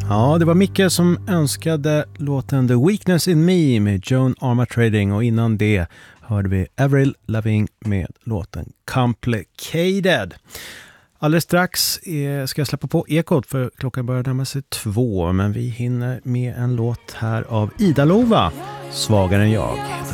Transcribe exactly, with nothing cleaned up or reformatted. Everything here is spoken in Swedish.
Ja, det var Micke som önskade låten The Weakness in Me med Joan Armatrading, och innan det hörde vi Avril Lavigne med låten Complicated. Alldeles strax ska jag släppa på Ekot för klockan börjar närma sig två, men vi hinner med en låt här av Ida Lova, Svagare än jag.